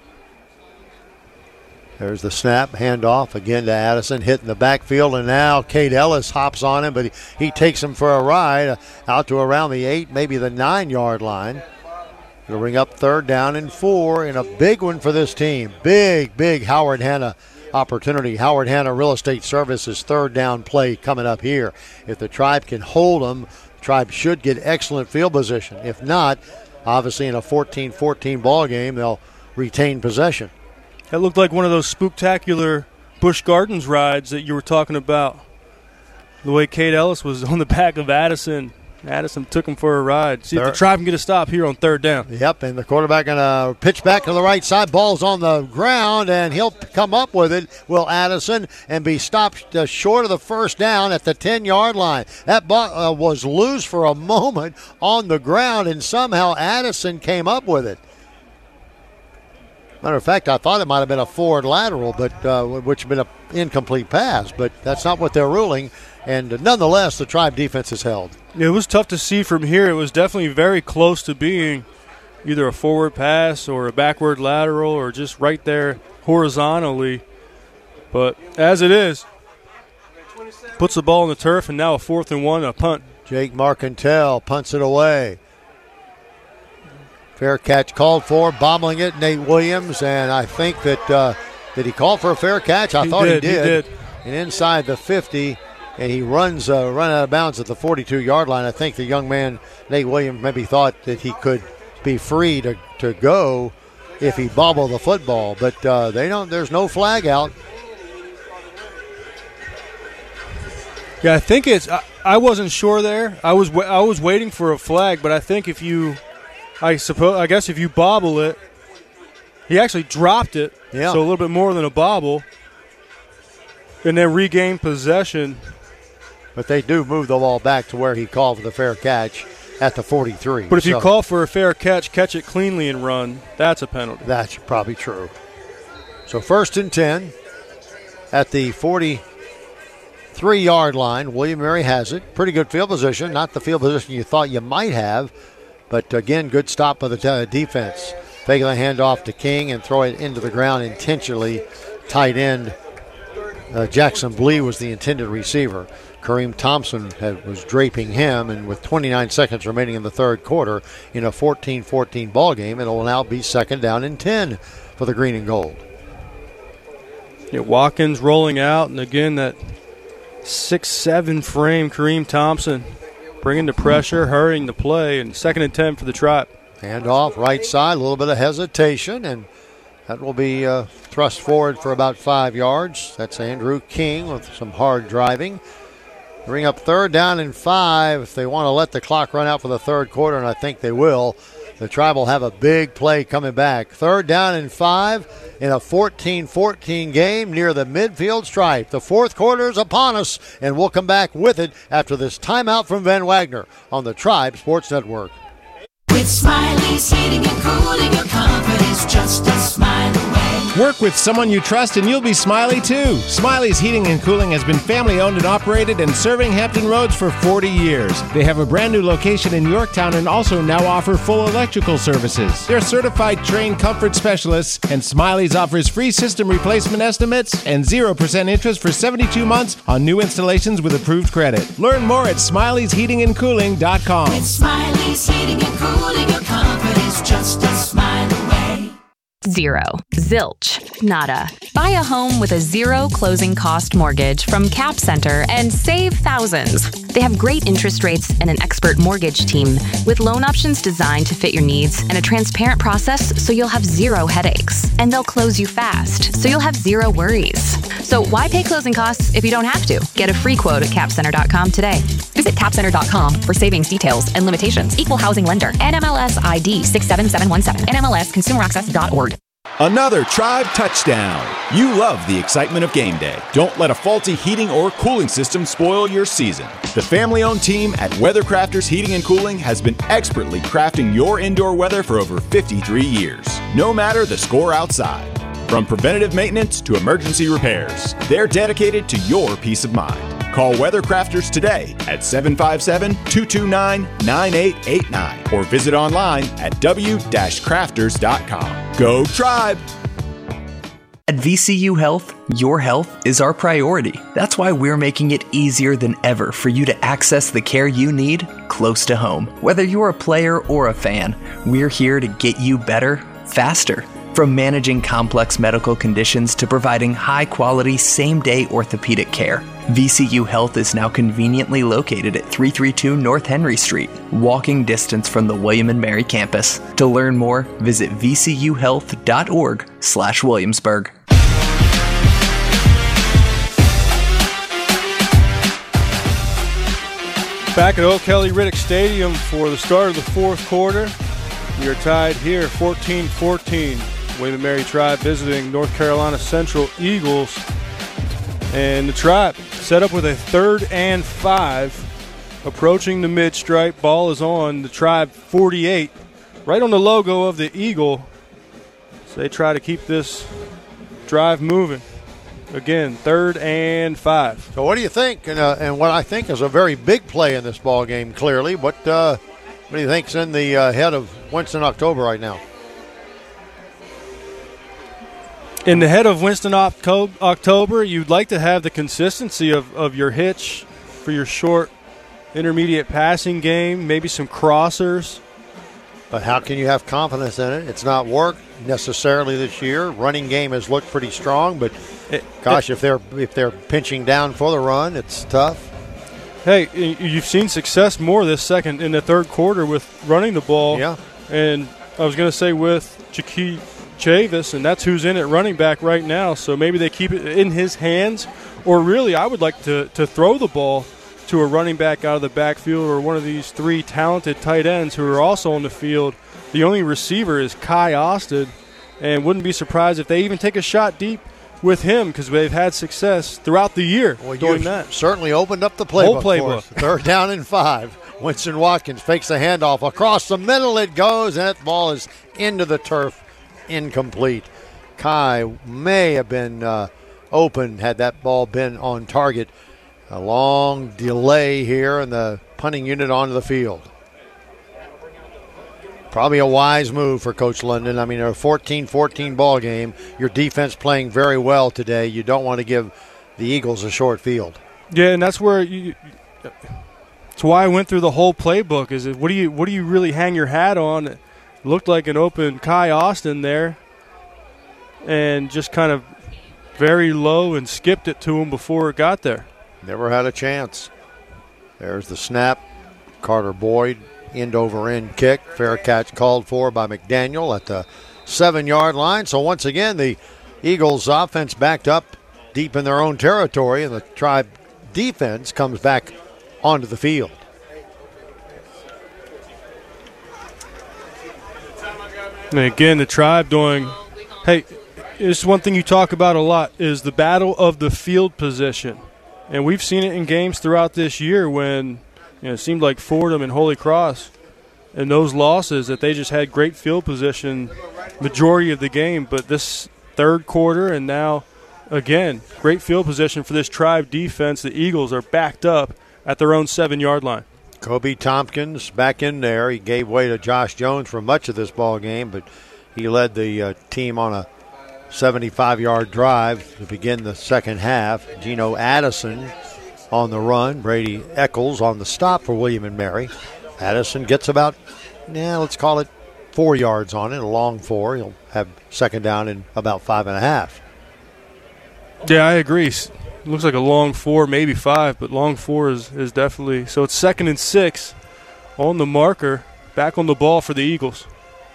S6: There's the snap, handoff again to Addison, hitting the backfield, and now Cade Ellis hops on him, but he, he takes him for a ride uh, out to around the eight, maybe the nine-yard line. It'll bring up third down and four, and a big one for this team. Big, big Howard Hanna opportunity. Howard Hanna Real Estate Services third down play coming up here. If the Tribe can hold them, the Tribe should get excellent field position. If not, obviously in a fourteen fourteen ball game, they'll retain possession.
S7: That looked like one of those spooktacular Busch Gardens rides that you were talking about. The way Cade Ellis was on the back of Addison. Addison took him for a ride. See third. If the Tribe can get a stop here on third down.
S6: Yep, and the quarterback going to pitch back to the right side. Ball's on the ground, and he'll come up with it, Will Addison, and be stopped uh, short of the first down at the ten-yard line. That ball uh, was loose for a moment on the ground, and somehow Addison came up with it. Matter of fact, I thought it might have been a forward lateral, but uh, which had been an incomplete pass, but that's not what they're ruling. And nonetheless, the Tribe defense is held.
S7: It was tough to see from here. It was definitely very close to being either a forward pass or a backward lateral or just right there horizontally. But as it is, puts the ball on the turf, and now a fourth and one, a punt.
S6: Jake Marcantel punts it away. Fair catch called for, bobbling it, Nate Williams, and I think that, uh, did he call for a fair catch? I
S7: he
S6: thought
S7: did,
S6: he, did.
S7: he did.
S6: And inside the fifty, and he runs uh, run out of bounds at the forty-two-yard line. I think the young man, Nate Williams, maybe thought that he could be free to, to go if he bobbled the football, but uh, they don't. There's no flag out.
S7: Yeah, I think it's. I, I wasn't sure there. I was I was waiting for a flag, but I think if you, I suppose, I guess if you bobble it, he actually dropped it.
S6: Yeah.
S7: So a little bit more than a bobble, and then regained possession.
S6: But they do move the ball back to where he called for the fair catch at the forty-three.
S7: But if
S6: so,
S7: you call for a fair catch, catch it cleanly and run, that's a penalty.
S6: That's probably true. So first and ten at the forty-three-yard line. William Mary has it. Pretty good field position. Not the field position you thought you might have, but again, good stop by the t- defense. Taking the handoff to King and throw it into the ground intentionally. Tight end uh, Jackson Blee was the intended receiver. Kareem Thompson had, was draping him, and with twenty-nine seconds remaining in the third quarter in a fourteen fourteen ball game, it will now be second down and ten for the green and gold.
S7: Yeah, Watkins rolling out, and again that six seven frame Kareem Thompson bringing the pressure, hurrying the play, and second and ten for the Tribe.
S6: Hand off right side, a little bit of hesitation, and that will be uh, thrust forward for about five yards. That's Andrew King with some hard driving. Bring up third down and five if they want to let the clock run out for the third quarter, and I think they will. The Tribe will have a big play coming back. Third down and five in a fourteen fourteen game near the midfield stripe. The fourth quarter is upon us, and we'll come back with it after this timeout from Van Wagner on the Tribe Sports Network.
S12: With Smiley's Heating and Cooling, your comfort is just a smile away.
S4: Work with someone you trust and you'll be smiley too. Smiley's Heating and Cooling has been family owned and operated and serving Hampton Roads for forty years. They have a brand new location in Yorktown and also now offer full electrical services. They're certified trained comfort specialists, and Smiley's offers free system replacement estimates and zero percent interest for seventy-two months on new installations with approved credit. Learn more at smileys heating and cooling dot com.
S12: With Smiley's Heating and Cooling, your comfort is just a smile away.
S14: Zero. Zilch. Nada. Buy a home with a zero closing cost mortgage from Cap Center and save thousands. They have great interest rates and an expert mortgage team with loan options designed to fit your needs and a transparent process so you'll have zero headaches. And they'll close you fast so you'll have zero worries. So why pay closing costs if you don't have to? Get a free quote at cap center dot com today.
S15: Visit cap center dot com for savings details and limitations. Equal housing lender. N M L S I D six seven seven one seven. N M L S consumer access dot org.
S1: Another Tribe touchdown. You love the excitement of game day. Don't let a faulty heating or cooling system spoil your season. The family-owned team at Weathercrafters Heating and Cooling has been expertly crafting your indoor weather for over fifty-three years, no matter the score outside. From preventative maintenance to emergency repairs, they're dedicated to your peace of mind. Call Weathercrafters today at seven five seven, two two nine, nine eight eight nine or visit online at w dash crafters dot com. Go Tribe!
S8: At V C U Health, your health is our priority. That's why we're making it easier than ever for you to access the care you need close to home. Whether you're a player or a fan, we're here to get you better, faster. From managing complex medical conditions to providing high-quality, same-day orthopedic care, V C U Health is now conveniently located at three thirty-two North Henry Street, walking distance from the William and Mary campus. To learn more, visit v c u health dot org slash Williamsburg.
S7: Back at O'Kelly Riddick Stadium for the start of the fourth quarter. We are tied here fourteen fourteen. William and Mary Tribe visiting North Carolina Central Eagles. And the Tribe set up with a third and five. Approaching the mid-stripe. Ball is on the Tribe forty-eight. Right on the logo of the Eagle. So they try to keep this drive moving. Again, third and five.
S6: So what do you think? And, uh, and what I think is a very big play in this ball game, clearly. What, uh, what do you think's in the uh, head of Winston October right now?
S7: In the head of Winston October, you'd like to have the consistency of, of your hitch for your short, intermediate passing game, maybe some crossers.
S6: But how can you have confidence in it? It's not worked necessarily this year. Running game has looked pretty strong, but it, gosh, it, if they're if they're pinching down for the run, it's tough.
S7: Hey, you've seen success more this second in the third quarter with running the ball.
S6: Yeah.
S7: And I was going to say with Ja'Key Chavis, and that's who's in at running back right now. So maybe they keep it in his hands, or really I would like to, to throw the ball to a running back out of the backfield or one of these three talented tight ends who are also on the field. The only receiver is Kai Austin, and wouldn't be surprised if they even take a shot deep with him because they've had success throughout the year
S6: well,
S7: doing that.
S6: Certainly opened up the playbook.
S7: Whole playbook.
S6: For us. Third down and five. Winston Watkins fakes the handoff. Across the middle it goes, and that ball is into the turf. Incomplete. Kai may have been uh, open had that ball been on target. A long delay here, and the punting unit onto the field. Probably a wise move for Coach London. I mean, a fourteen fourteen ball game. Your defense playing very well today. You don't want to give the Eagles a short field.
S7: Yeah, and that's where you. That's why I went through the whole playbook. Is it what do you what do you really hang your hat on? It looked like an open Kai Austin there, and just kind of very low and skipped it to him before it got there.
S6: Never had a chance. There's the snap. Carter Boyd, end over end kick. Fair catch called for by McDaniel at the seven-yard line. So once again, the Eagles' offense backed up deep in their own territory, and the Tribe defense comes back onto the field.
S7: And again, the Tribe doing, hey, it's one thing you talk about a lot is the battle of the field position. And we've seen it in games throughout this year when you know, it seemed like Fordham and Holy Cross and those losses that they just had great field position majority of the game. But this third quarter and now, again, great field position for this Tribe defense. The Eagles are backed up at their own seven-yard line.
S6: Kobe Tompkins back in there. He gave way to Josh Jones for much of this ball game, but he led the uh, team on a seventy-five-yard drive to begin the second half. Geno Addison on the run. Brady Eccles on the stop for William and Mary. Addison gets about, yeah, let's call it four yards on it, a long four. He'll have second down in about five and a half.
S7: Yeah, I agree. looks like a long four, maybe five, but long four is, is definitely. So it's second and six on the marker, back on the ball for the Eagles.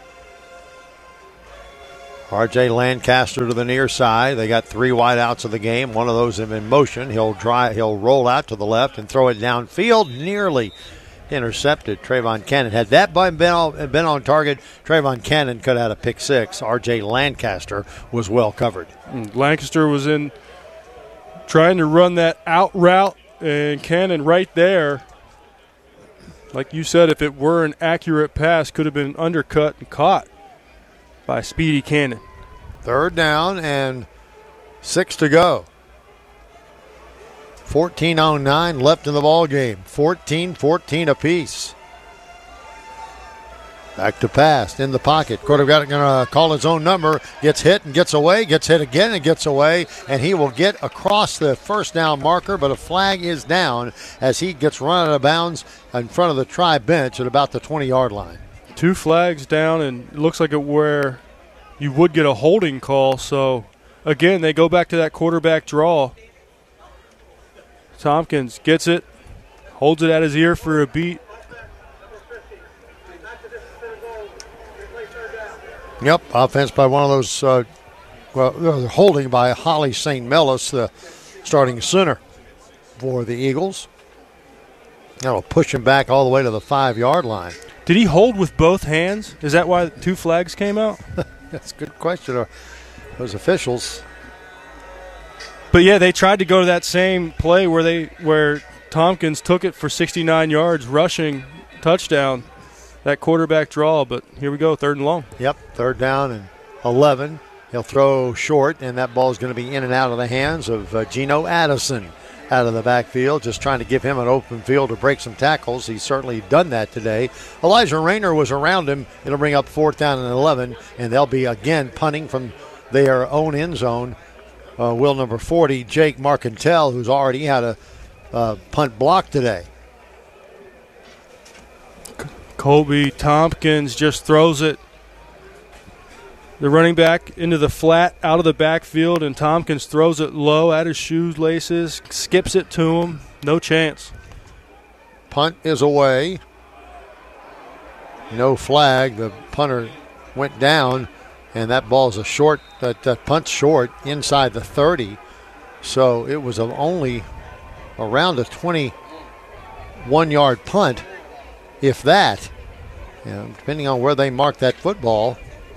S6: R J Lancaster to the near side. They got three wideouts of the game. One of those is in motion. He'll try. He'll roll out to the left and throw it downfield. Nearly intercepted. Trayvon Cannon. Had that been on, been on target, Trayvon Cannon could have had a pick six. R J Lancaster was well covered.
S7: Lancaster was in trying to run that out route, and Cannon right there. Like you said, if it were an accurate pass, could have been undercut and caught by Speedy Cannon.
S6: Third down and six to go. fourteen oh nine left in the ball game. fourteen fourteen apiece. Back to pass in the pocket. Quarterback going to call his own number. Gets hit and gets away. Gets hit again and gets away. And he will get across the first down marker, but a flag is down as he gets run out of bounds in front of the Tribe bench at about the twenty-yard line.
S7: Two flags down, and it looks like it where you would get a holding call. So, again, they go back to that quarterback draw. Tompkins gets it, holds it at his ear for a beat.
S6: Yep, offense by one of those, uh, well, holding by Holly Saint Mellis, the starting center for the Eagles. That'll push him back all the way to the five-yard line.
S7: Did he hold with both hands? Is that why two flags came out?
S6: That's a good question. Those officials.
S7: But yeah, they tried to go to that same play where they where Tompkins took it for sixty-nine yards, rushing touchdown, that quarterback draw. But here we go, third and long.
S6: Yep, third down and eleven. He'll throw short, and that ball is going to be in and out of the hands of uh, Geno Addison out of the backfield, just trying to give him an open field to break some tackles. He's certainly done that today. Elijah Rayner was around him. It'll bring up fourth down and eleven, and they'll be again punting from their own end zone. Uh, will number forty, Jake Marcantel, who's already had a uh, punt block today.
S7: Colby Tompkins just throws it. The running back into the flat, out of the backfield, and Tompkins throws it low at his shoelaces, skips it to him. No chance.
S6: Punt is away. No flag. The punter went down, and that ball is a short, that, that punt's short inside the thirty. So it was a, only around a twenty-one-yard punt, if that. You know, depending on where they mark that football.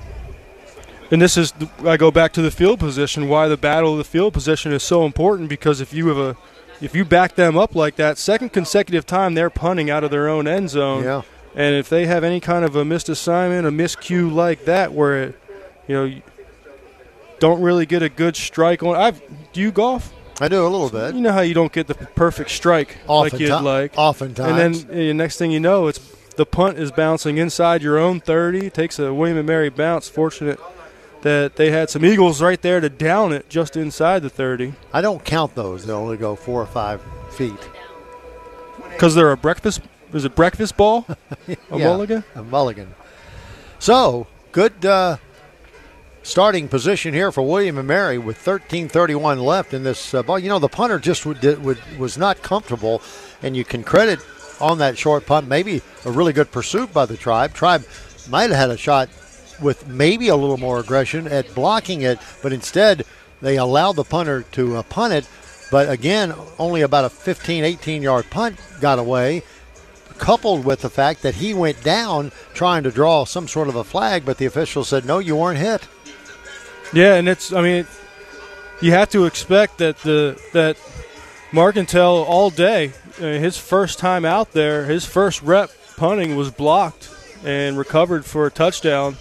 S7: And this is, I go back to the field position, why the battle of the field position is so important, because if you have a, if you back them up like that, second consecutive time they're punting out of their own end zone.
S6: Yeah.
S7: And if they have any kind of a missed assignment, a miscue like that, where it, you know, you don't really get a good strike on. I've do you golf?
S6: I do a little bit.
S7: You know how you don't get the perfect strike
S6: Often
S7: like you'd
S6: t-
S7: like.
S6: Oftentimes.
S7: And then the uh, next thing you know, it's the punt is bouncing inside your own thirty. Takes a William and Mary bounce. Fortunate that they had some Eagles right there to down it just inside the thirty.
S6: I don't count those. They only go four or five feet.
S7: Because they're a breakfast, is it breakfast ball? A
S6: yeah,
S7: mulligan?
S6: A mulligan. So, good uh, starting position here for William and Mary with thirteen thirty-one left in this uh, ball. You know, the punter just would, would, was not comfortable, and you can credit on that short punt maybe a really good pursuit by the Tribe. Tribe might have had a shot with maybe a little more aggression at blocking it, but instead they allowed the punter to uh, punt it. But again, only about a fifteen, eighteen-yard punt got away, coupled with the fact that he went down trying to draw some sort of a flag, but the official said, no, you weren't hit.
S7: Yeah, and it's, I mean, you have to expect that the that Marcantel all day, uh, his first time out there, his first rep punting was blocked and recovered for a touchdown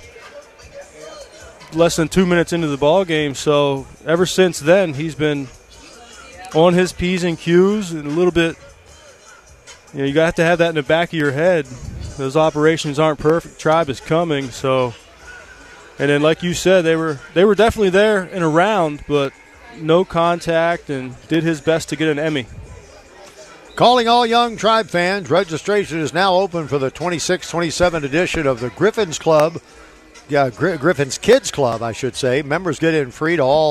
S7: less than two minutes into the ball game. So ever since then, he's been on his P's and Q's and a little bit, you know, you got to have that in the back of your head. Those operations aren't perfect. Tribe is coming. So, and then like you said, they were they were definitely there and around, but no contact, and did his best to get an Emmy.
S6: Calling all young Tribe fans, registration is now open for the twenty-six twenty-seven edition of the Griffins Club. Yeah, Gr- Griffins Kids Club, I should say. Members get in free to all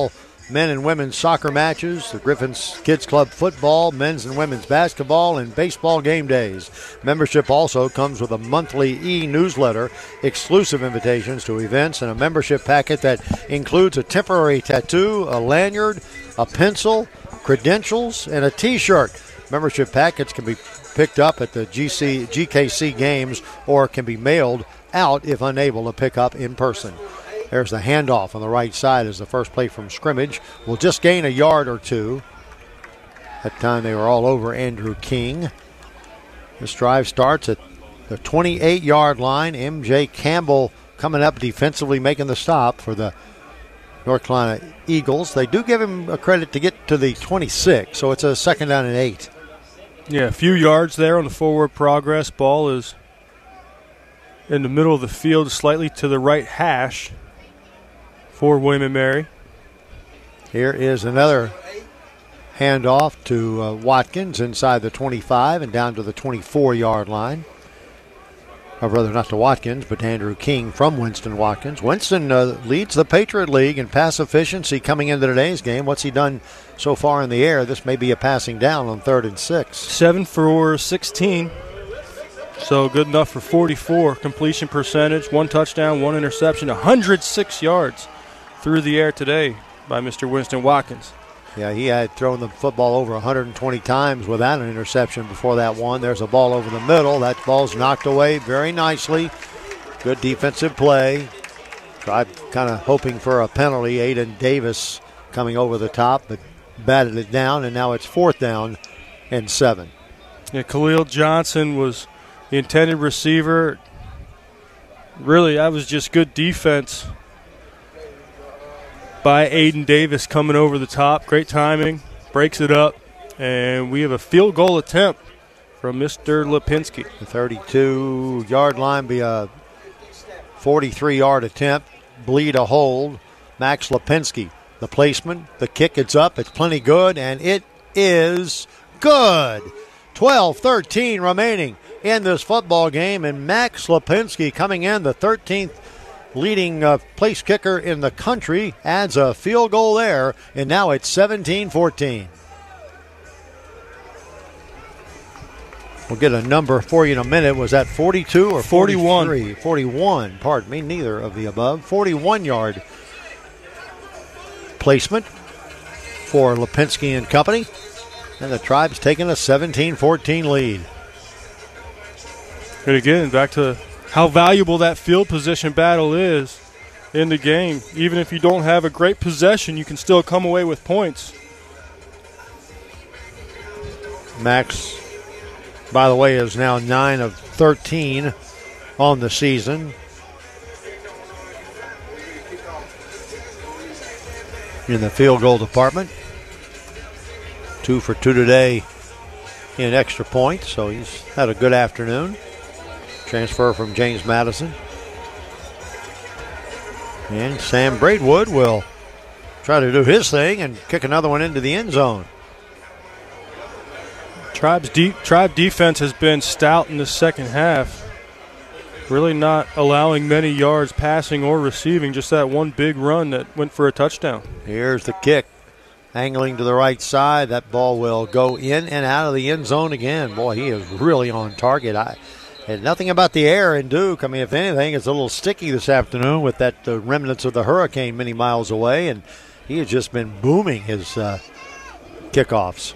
S6: men and women's soccer matches, the Griffins Kids Club football, men's and women's basketball, and baseball game days. Membership also comes with a monthly e-newsletter, exclusive invitations to events, and a membership packet that includes a temporary tattoo, a lanyard, a pencil, credentials, and a T-shirt. Membership packets can be picked up at the G C, G K C games or can be mailed out if unable to pick up in person. There's the handoff on the right side as the first play from scrimmage. Will just gain a yard or two. That time they were all over Andrew King. This drive starts at the twenty-eight-yard line. M J Campbell coming up defensively, making the stop for the North Carolina Eagles. They do give him a credit to get to the twenty-six, so it's a second down and eight.
S7: Yeah, a few yards there on the forward progress. Ball is in the middle of the field, slightly to the right hash for William and Mary.
S6: Here is another handoff to uh, Watkins inside the twenty-five and down to the twenty-four-yard line. Or rather, not to Watkins, but to Andrew King from Winston Watkins. Winston uh, leads the Patriot League in pass efficiency coming into today's game. What's he done so far in the air? This may be a passing down on third and six.
S7: Seven for sixteen. So good enough for forty-four. Completion percentage, one touchdown, one interception, one hundred six yards through the air today by Mister Winston Watkins.
S6: Yeah, he had thrown the football over one hundred twenty times without an interception before that one. There's a ball over the middle. That ball's knocked away very nicely. Good defensive play. Tried kind of hoping for a penalty. Aiden Davis coming over the top, but batted it down, and now it's fourth down and seven.
S7: Yeah, Khalil Johnson was the intended receiver. Really, that was just good defense by Aiden Davis coming over the top. Great timing, breaks it up, and we have a field goal attempt from Mister Lipinski.
S6: The thirty-two-yard line be a forty-three-yard attempt. Bleed a hold. Max Lipinski, the placement, the kick, it's up, it's plenty good, and it is good. twelve thirteen remaining in this football game, and Max Lipinski coming in, the thirteenth leading uh, place kicker in the country, adds a field goal there, and now it's seventeen fourteen. We'll get a number for you in a minute. Was that forty-two or
S7: forty-one?
S6: forty-three? forty-one, pardon me, neither of the above. forty-one-yard placement for Lipinski and company, and the Tribe's taking a seventeen fourteen lead.
S7: And again, back to how valuable that field position battle is in the game. Even if you don't have a great possession, you can still come away with points.
S6: Max, by the way, is now nine of thirteen on the season. In the field goal department. Two for two today in extra points, so he's had a good afternoon. Transfer from James Madison. And Sam Braidwood will try to do his thing and kick another one into the end zone.
S7: Tribe's deep, Tribe defense has been stout in the second half. Really not allowing many yards passing or receiving, just that one big run that went for a touchdown.
S6: Here's the kick. Angling to the right side. That ball will go in and out of the end zone again. Boy, he is really on target. I And nothing about the air in Duke. I mean, if anything, it's a little sticky this afternoon with that uh, remnants of the hurricane many miles away, and he has just been booming his uh, kickoffs.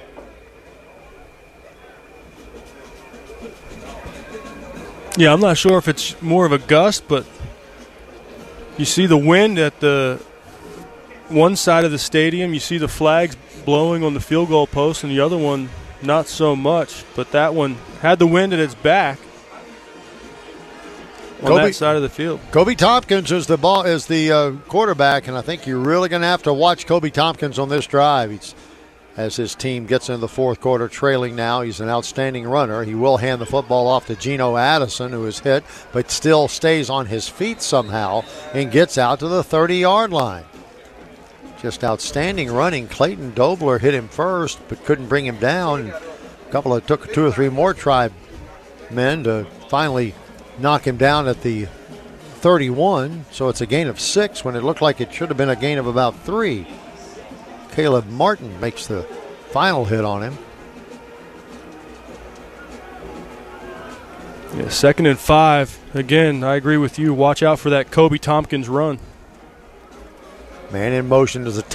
S7: Yeah, I'm not sure if it's more of a gust, but you see the wind at the one side of the stadium. You see the flags blowing on the field goal post, and the other one not so much. But that one had the wind at its back on
S6: Kobe,
S7: that side of the field.
S6: Kobe Tompkins is the ball is the uh, quarterback, and I think you're really going to have to watch Kobe Tompkins on this drive. He's, as his team gets into the fourth quarter, trailing now. He's an outstanding runner. He will hand the football off to Geno Addison, who is hit, but still stays on his feet somehow and gets out to the thirty-yard line. Just outstanding running. Clayton Dobler hit him first, but couldn't bring him down. A couple of took two or three more Tribe men to finally knock him down at the thirty-one. So it's a gain of six when it looked like it should have been a gain of about three. Caleb Martin makes the final hit on him.
S7: Yeah, second and five. Again, I agree with you. Watch out for that Kobe Tompkins run.
S6: Man in motion is a